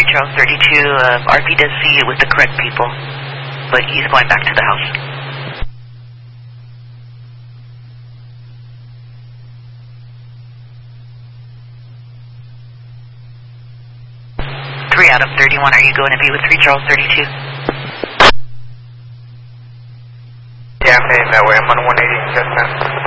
Charles 32, RP does see you with the correct people, but he's going back to the house. Adam 31, are you going to be with 3 Charles 32? Yeah, I'm heading that way. I'm on 180 just now.